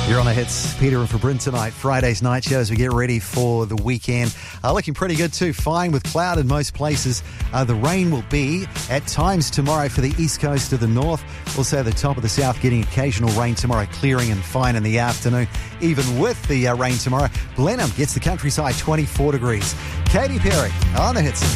You're on the hits, Peter and for Bryn tonight. Friday's night show as we get ready for the weekend. Looking pretty good too. Fine with cloud in most places. The rain will be at times tomorrow for the east coast to the north. Also the top of the south getting occasional rain tomorrow, clearing and fine in the afternoon. Even with the rain tomorrow, Blenheim gets the countryside 24 degrees. Katy Perry on the hits.